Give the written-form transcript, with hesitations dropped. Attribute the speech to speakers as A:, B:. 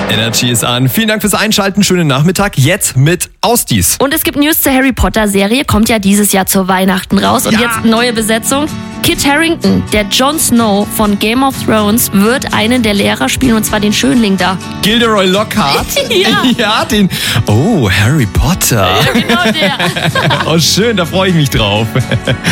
A: Energy ist an. Vielen Dank fürs Einschalten. Schönen Nachmittag. Jetzt mit Ausdies.
B: Und es gibt News zur Harry Potter Serie. Kommt ja dieses Jahr zur Weihnachten raus. Und jetzt neue Besetzung. Kit Harington, der Jon Snow von Game of Thrones, wird einen der Lehrer spielen, und zwar den Schönling da.
A: Gilderoy Lockhart? Ja, den... Oh, Harry Potter.
B: Ja, genau der.
A: Oh, schön, da freue ich mich drauf.